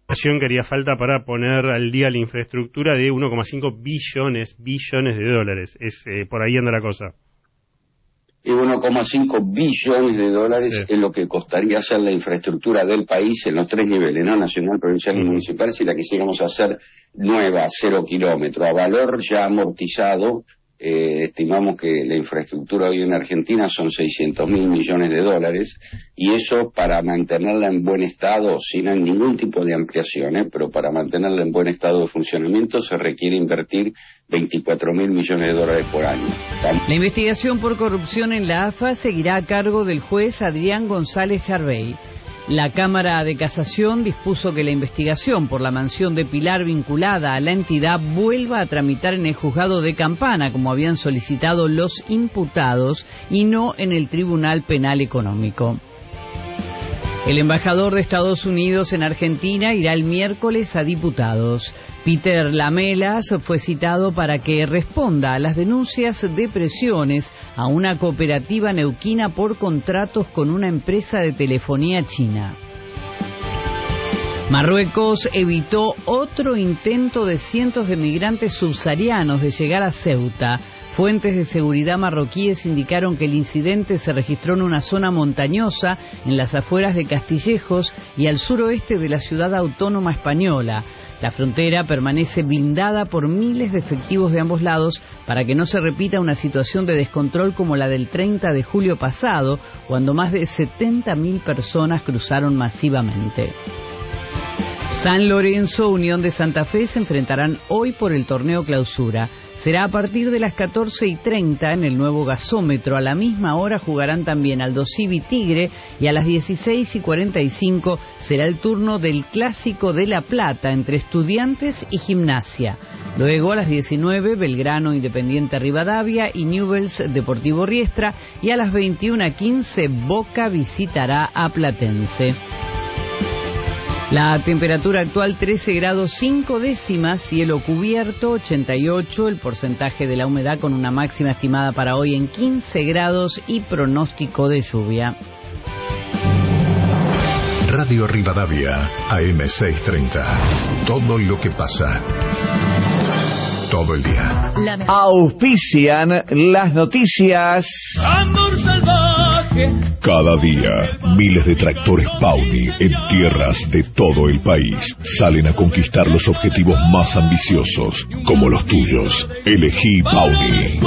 que haría falta para poner al día la infraestructura de 1,5 billones de dólares. Por ahí anda la cosa. Y 1,5 billones de dólares Sí. es lo que costaría hacer la infraestructura del país en los 3 niveles, ¿no? Nacional, provincial y municipal, si la quisiéramos hacer nueva, 0 kilómetros, a valor ya amortizado. Estimamos que la infraestructura hoy en Argentina son 600.000 millones de dólares, y eso para mantenerla en buen estado, sin ningún tipo de ampliación, pero para mantenerla en buen estado de funcionamiento se requiere invertir 24.000 millones de dólares por año. La investigación por corrupción en la AFA seguirá a cargo del juez Adrián González Charvey. La Cámara de Casación dispuso que la investigación por la mansión de Pilar vinculada a la entidad vuelva a tramitar en el juzgado de Campana, como habían solicitado los imputados, y no en el Tribunal Penal Económico. El embajador de Estados Unidos en Argentina irá el miércoles a diputados. Peter Lamelas fue citado para que responda a las denuncias de presiones a una cooperativa neuquina por contratos con una empresa de telefonía china. Marruecos evitó otro intento de cientos de migrantes subsaharianos de llegar a Ceuta. Fuentes de seguridad marroquíes indicaron que el incidente se registró en una zona montañosa en las afueras de Castillejos y al suroeste de la ciudad autónoma española. La frontera permanece blindada por miles de efectivos de ambos lados para que no se repita una situación de descontrol como la del 30 de julio pasado, cuando más de 70.000 personas cruzaron masivamente. San Lorenzo, Unión de Santa Fe se enfrentarán hoy por el torneo Clausura. Será a partir de las 14:30 en el nuevo gasómetro. A la misma hora jugarán también Aldo Civi Tigre, y a las 16:45 será el turno del Clásico de La Plata entre Estudiantes y Gimnasia. Luego a las 19 Belgrano Independiente Rivadavia y Newell's Deportivo Riestra, y a las 21:15 Boca visitará a Platense. La temperatura actual 13 grados 5 décimas, cielo cubierto 88, el porcentaje de la humedad con una máxima estimada para hoy en 15 grados y pronóstico de lluvia. Radio Rivadavia, AM 630. Todo lo que pasa. Todo el día. Auspician las noticias. Amor salvaje. Cada día, miles de tractores Pauni en tierras de todo el país salen a conquistar los objetivos más ambiciosos, como los tuyos. Elegí Pauni.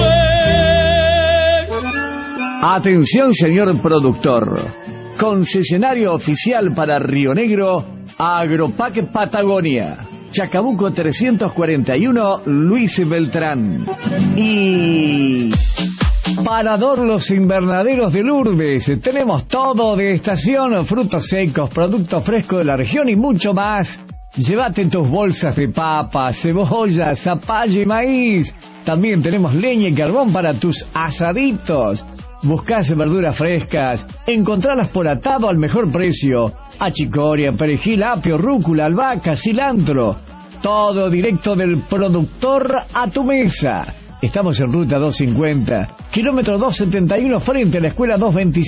Atención, señor productor. Concesionario oficial para Río Negro, Agropac Patagonia. Chacabuco 341, Luis Beltrán. Y Parador Los Invernaderos de Lourdes. Tenemos todo de estación, frutos secos, productos frescos de la región y mucho más. Llévate tus bolsas de papa, cebolla, zapallo y maíz. También tenemos leña y carbón para tus asaditos. Buscás verduras frescas, encontralas por atado al mejor precio. Achicoria, perejil, apio, rúcula, albahaca, cilantro. Todo directo del productor a tu mesa. Estamos en ruta 250, kilómetro 271, frente a la escuela 225.